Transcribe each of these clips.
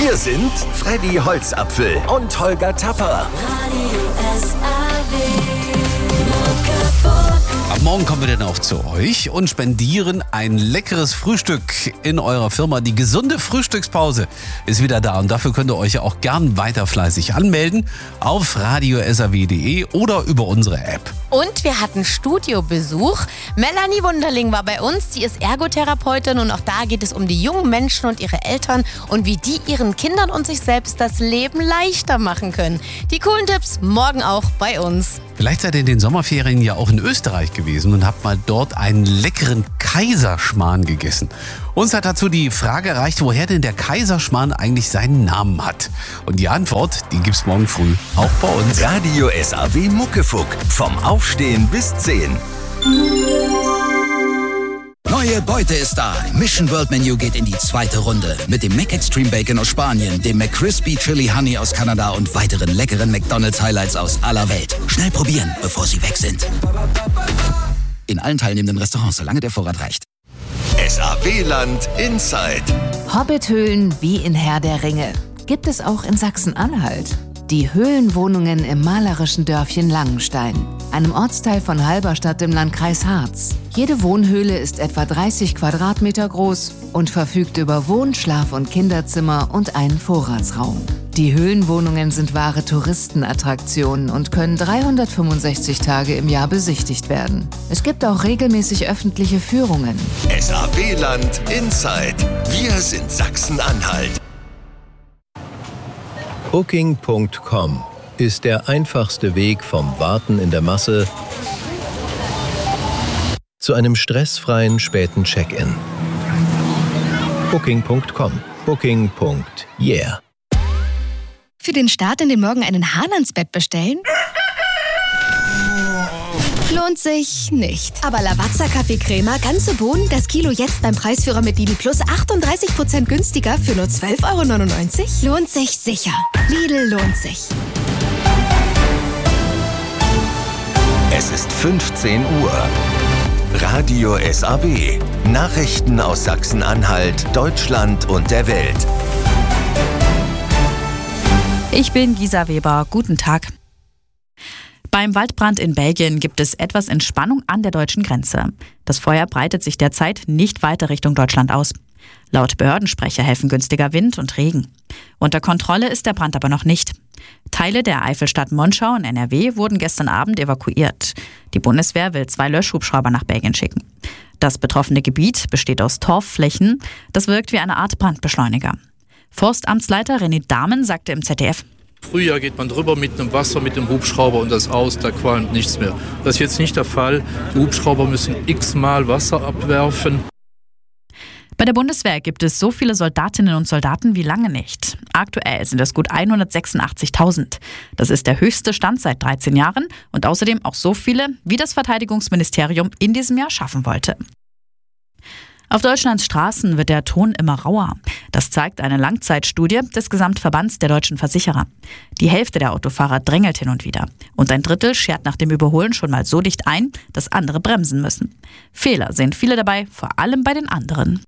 Hier sind Freddy Holzapfel und Holger Tapper. Am Morgen kommen wir dann auch zu euch und spendieren ein leckeres Frühstück in eurer Firma. Die gesunde Frühstückspause ist wieder da und dafür könnt ihr euch ja auch gern weiter fleißig anmelden auf radio.saw.de oder über unsere App. Und wir hatten Studiobesuch. Melanie Wunderling war bei uns. Sie ist Ergotherapeutin und auch da geht es um die jungen Menschen und ihre Eltern und wie die ihren Kindern und sich selbst das Leben leichter machen können. Die coolen Tipps morgen auch bei uns. Vielleicht seid ihr in den Sommerferien ja auch in Österreich gewesen und habt mal dort einen leckeren Kaiserschmarrn gegessen. Uns hat dazu die Frage erreicht, woher denn der Kaiserschmarrn eigentlich seinen Namen hat. Und die Antwort, die gibt's morgen früh auch bei uns. Radio SAW Muckefuck. Vom Aufstehen bis 10. Neue Beute ist da. Mission World Menu geht in die zweite Runde. Mit dem McExtreme Bacon aus Spanien, dem McCrispy Chili Honey aus Kanada und weiteren leckeren McDonald's Highlights aus aller Welt. Schnell probieren, bevor sie weg sind. In allen teilnehmenden Restaurants, solange der Vorrat reicht. SAW-Land Inside. Hobbithöhlen wie in Herr der Ringe. Gibt es auch in Sachsen-Anhalt. Die Höhlenwohnungen im malerischen Dörfchen Langenstein, einem Ortsteil von Halberstadt im Landkreis Harz. Jede Wohnhöhle ist etwa 30 Quadratmeter groß und verfügt über Wohn-, Schlaf- und Kinderzimmer und einen Vorratsraum. Die Höhlenwohnungen sind wahre Touristenattraktionen und können 365 Tage im Jahr besichtigt werden. Es gibt auch regelmäßig öffentliche Führungen. SAW-Land Inside. Wir sind Sachsen-Anhalt. Booking.com ist der einfachste Weg vom Warten in der Masse zu einem stressfreien späten Check-in. Booking.com. Booking.yeah. Für den Start in den Morgen einen Hahn ans Bett bestellen? Lohnt sich nicht. Aber Lavazza Kaffee-Crema, ganze Bohnen, das Kilo jetzt beim Preisführer mit Lidl Plus 38% günstiger für nur 12,99 €? Lohnt sich sicher. Lidl lohnt sich. Es ist 15 Uhr. Radio SAW. Nachrichten aus Sachsen-Anhalt, Deutschland und der Welt. Ich bin Gisa Weber. Guten Tag. Beim Waldbrand in Belgien gibt es etwas Entspannung an der deutschen Grenze. Das Feuer breitet sich derzeit nicht weiter Richtung Deutschland aus. Laut Behördensprecher helfen günstiger Wind und Regen. Unter Kontrolle ist der Brand aber noch nicht. Teile der Eifelstadt Monschau in NRW wurden gestern Abend evakuiert. Die Bundeswehr will 2 Löschhubschrauber nach Belgien schicken. Das betroffene Gebiet besteht aus Torfflächen. Das wirkt wie eine Art Brandbeschleuniger. Forstamtsleiter René Dahmen sagte im ZDF: Frühjahr geht man drüber mit dem Wasser, mit dem Hubschrauber und das aus, da qualmt nichts mehr. Das ist jetzt nicht der Fall. Die Hubschrauber müssen x-mal Wasser abwerfen. Bei der Bundeswehr gibt es so viele Soldatinnen und Soldaten wie lange nicht. Aktuell sind es gut 186.000. Das ist der höchste Stand seit 13 Jahren und außerdem auch so viele, wie das Verteidigungsministerium in diesem Jahr schaffen wollte. Auf Deutschlands Straßen wird der Ton immer rauer. Das zeigt eine Langzeitstudie des Gesamtverbands der deutschen Versicherer. Die Hälfte der Autofahrer drängelt hin und wieder. Und ein Drittel schert nach dem Überholen schon mal so dicht ein, dass andere bremsen müssen. Fehler sehen viele dabei, vor allem bei den anderen.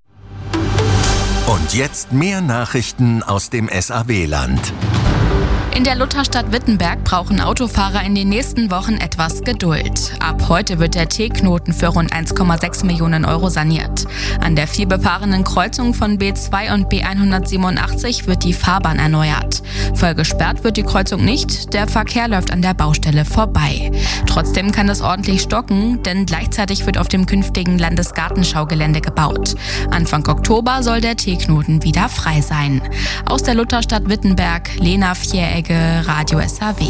Und jetzt mehr Nachrichten aus dem SAW-Land. In der Lutherstadt Wittenberg brauchen Autofahrer in den nächsten Wochen etwas Geduld. Ab heute wird der T-Knoten für rund 1,6 Millionen € saniert. An der vielbefahrenen Kreuzung von B2 und B187 wird die Fahrbahn erneuert. Voll gesperrt wird die Kreuzung nicht, der Verkehr läuft an der Baustelle vorbei. Trotzdem kann es ordentlich stocken, denn gleichzeitig wird auf dem künftigen Landesgartenschaugelände gebaut. Anfang Oktober soll der T-Knoten wieder frei sein. Aus der Lutherstadt Wittenberg, Lena Vieregge, Radio SAW.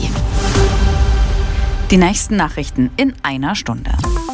Die nächsten Nachrichten in einer Stunde.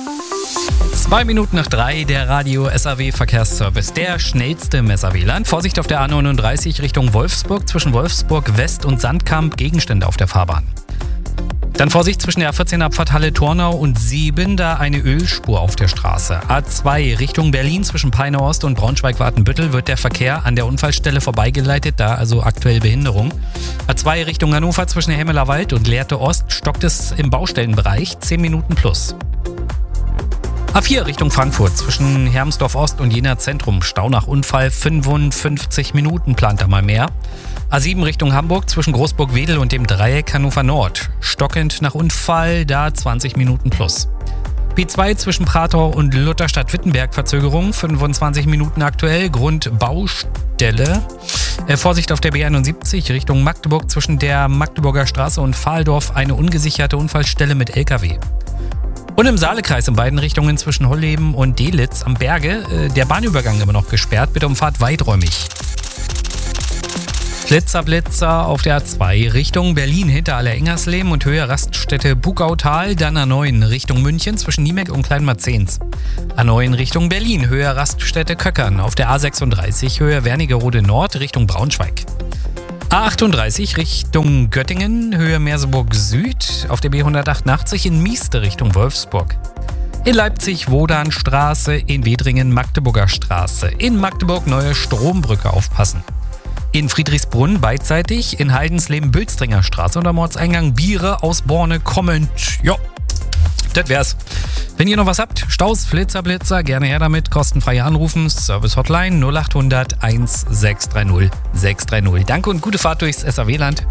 2 Minuten nach 3, der Radio SAW Verkehrsservice, der schnellste im SAW-Land. Vorsicht auf der A39 Richtung Wolfsburg, zwischen Wolfsburg West und Sandkamp, Gegenstände auf der Fahrbahn. Dann Vorsicht zwischen der A14 Abfahrt Halle-Tornau und Sieben, da eine Ölspur auf der Straße. A2 Richtung Berlin zwischen Peine Ost und Braunschweig-Wartenbüttel wird der Verkehr an der Unfallstelle vorbeigeleitet, da also aktuell Behinderung. A2 Richtung Hannover zwischen Hemmeler Wald und Lehrte Ost stockt es im Baustellenbereich 10 Minuten plus. A4 Richtung Frankfurt zwischen Hermsdorf Ost und Jena Zentrum. Stau nach Unfall, 55 Minuten, plant da mal mehr. A7 Richtung Hamburg zwischen Großburg-Wedel und dem Dreieck Hannover Nord. Stockend nach Unfall, da 20 Minuten plus. P2 zwischen Prator und Lutherstadt-Wittenberg Verzögerung, 25 Minuten aktuell, Grund Baustelle. Vorsicht auf der B71 Richtung Magdeburg zwischen der Magdeburger Straße und Valdorf, eine ungesicherte Unfallstelle mit LKW. Und im Saalekreis in beiden Richtungen zwischen Holleben und Delitzsch am Berge, der Bahnübergang immer noch gesperrt, bitte umfahrt weiträumig. Blitzer auf der A2 Richtung Berlin hinter Aller-Engersleben und Höhe Raststätte Bugautal, dann A9 Richtung München zwischen Niemek und Kleinmarzens. A9 Richtung Berlin, Höhe Raststätte Köckern, auf der A36 Höhe Wernigerode Nord Richtung Braunschweig. A38 Richtung Göttingen, Höhe Merseburg Süd, auf der B188 in Mieste Richtung Wolfsburg. In Leipzig Wodanstraße, in Wedringen Magdeburger Straße, in Magdeburg Neue Strombrücke aufpassen. In Friedrichsbrunn beidseitig, in Heidensleben Bülstringer Straße und am Ortseingang Biere aus Borne kommend. Ja, das wär's. Wenn ihr noch was habt, Staus, Blitzer, gerne her damit. Kostenfreie Anrufen, Service Hotline 0800 1630 630. Danke und gute Fahrt durchs SAW-Land.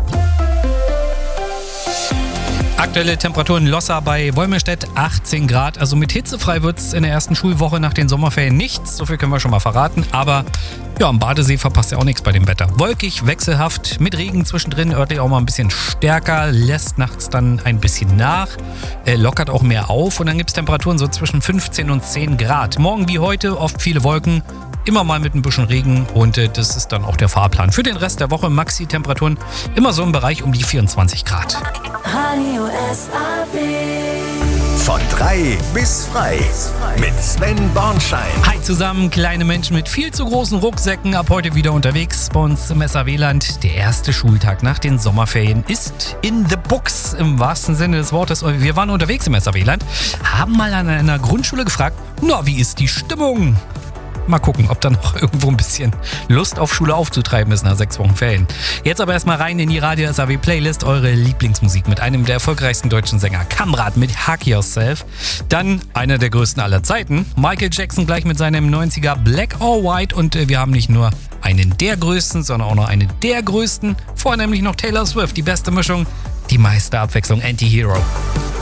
Aktuelle Temperaturen Losser bei Wolmirstedt 18 Grad. Also mit hitzefrei wird es in der ersten Schulwoche nach den Sommerferien nichts. So viel können wir schon mal verraten. Aber ja, am Badesee verpasst ihr auch nichts bei dem Wetter. Wolkig, wechselhaft, mit Regen zwischendrin, örtlich auch mal ein bisschen stärker, lässt nachts dann ein bisschen nach, lockert auch mehr auf und dann gibt es Temperaturen so zwischen 15 und 10 Grad. Morgen wie heute oft viele Wolken, immer mal mit ein bisschen Regen und das ist dann auch der Fahrplan. Für den Rest der Woche Maxi-Temperaturen immer so im Bereich um die 24 Grad. Radio SAW. Von 3 bis frei mit Sven Bornschein. Hi zusammen, kleine Menschen mit viel zu großen Rucksäcken, ab heute wieder unterwegs bei uns im SAW-Land. Der erste Schultag nach den Sommerferien ist in the books, im wahrsten Sinne des Wortes. Und wir waren unterwegs im SAW-Land, haben mal an einer Grundschule gefragt, na, wie ist die Stimmung? Mal gucken, ob da noch irgendwo ein bisschen Lust auf Schule aufzutreiben ist nach 6 Wochen Ferien. Jetzt aber erstmal rein in die Radio SAW Playlist, eure Lieblingsmusik mit einem der erfolgreichsten deutschen Sänger, Kamrat mit Hug Yourself. Dann einer der größten aller Zeiten, Michael Jackson gleich mit seinem 90er Black or White. Und wir haben nicht nur einen der größten, sondern auch noch einen der größten. Vorher nämlich noch Taylor Swift, die beste Mischung, die meiste Abwechslung, Anti-Hero.